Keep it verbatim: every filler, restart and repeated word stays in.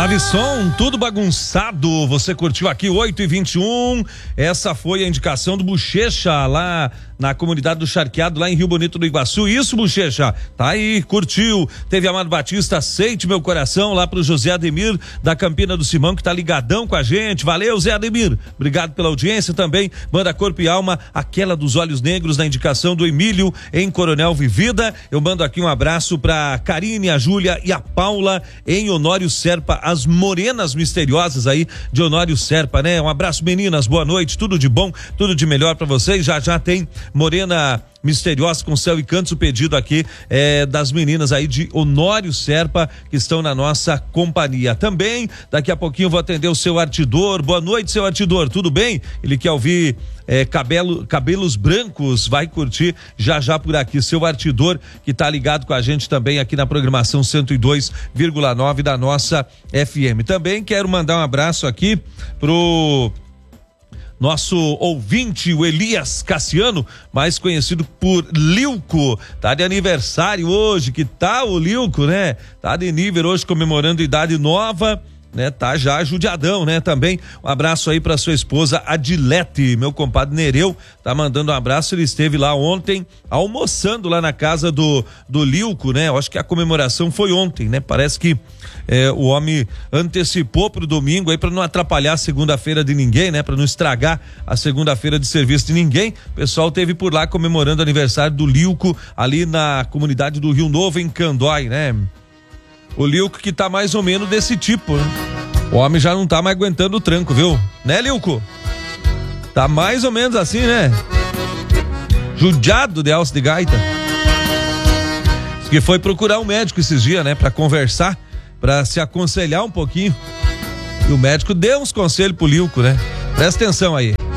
Chave som, tudo bagunçado. Você curtiu aqui oito e vinte e um. Essa foi a indicação do Bochecha lá na comunidade do Charqueado, lá em Rio Bonito do Iguaçu. Isso, Bochecha, tá aí, curtiu. Teve Amado Batista, Aceite Meu Coração, lá pro José Ademir da Campina do Simão, que tá ligadão com a gente. Valeu, Zé Ademir, obrigado pela audiência também. Banda Corpo e Alma, Aquela dos Olhos Negros, na indicação do Emílio em Coronel Vivida. Eu mando aqui um abraço pra Karine, a Júlia e a Paula em Honório Serpa, as morenas misteriosas aí de Honório Serpa, né? Um abraço, meninas, boa noite, tudo de bom, tudo de melhor pra vocês. Já já tem Morena Misteriosa com Céu e Cantos, o pedido aqui é das meninas aí de Honório Serpa, que estão na nossa companhia. Também, daqui a pouquinho eu vou atender o seu Artidor. Boa noite, seu Artidor, tudo bem? Ele quer ouvir é, cabelo, Cabelos Brancos, vai curtir já já por aqui. Seu Artidor, que tá ligado com a gente também aqui na programação cento e dois vírgula nove da nossa F M. Também quero mandar um abraço aqui pro nosso ouvinte, o Elias Cassiano, mais conhecido por Lilco, tá de aniversário hoje. Que tá o Lilco, né? Tá de nível hoje, comemorando idade nova, né? Tá já judiadão, né? Também um abraço aí pra sua esposa Adilete, meu compadre Nereu, tá mandando um abraço. Ele esteve lá ontem almoçando lá na casa do do Lilco, né? Eu acho que a comemoração foi ontem, né? Parece que É, o homem antecipou pro domingo aí para não atrapalhar a segunda-feira de ninguém, né? Para não estragar a segunda-feira de serviço de ninguém. O pessoal teve por lá comemorando o aniversário do Lilco ali na comunidade do Rio Novo, em Candói, né? O Lilco que tá mais ou menos desse tipo, né? O homem já não tá mais aguentando o tranco, viu? Né, Lilco? Tá mais ou menos assim, né? Judiado de alça de gaita. Diz que foi procurar um médico esses dias, né? Para conversar, para se aconselhar um pouquinho. E o médico deu uns conselhos pro Lilco, né? Presta atenção aí.